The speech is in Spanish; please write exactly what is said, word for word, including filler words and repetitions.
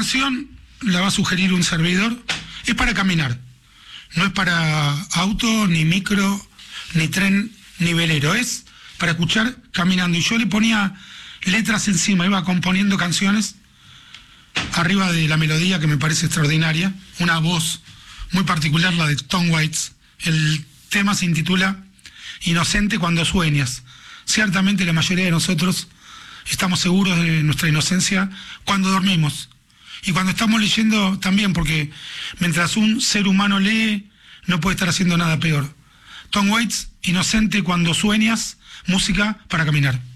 canción la va a sugerir un servidor, es para caminar. No es para auto, ni micro, ni tren, ni velero. Es para escuchar caminando. Y yo le ponía letras encima, iba componiendo canciones arriba de la melodía, que me parece extraordinaria. Una voz muy particular, la de Tom Waits. El tema se intitula Inocente cuando sueñas. Ciertamente la mayoría de nosotros estamos seguros de nuestra inocencia cuando dormimos. Y cuando estamos leyendo también, porque mientras un ser humano lee, no puede estar haciendo nada peor. Tom Waits, Inocente cuando sueñas, música para caminar.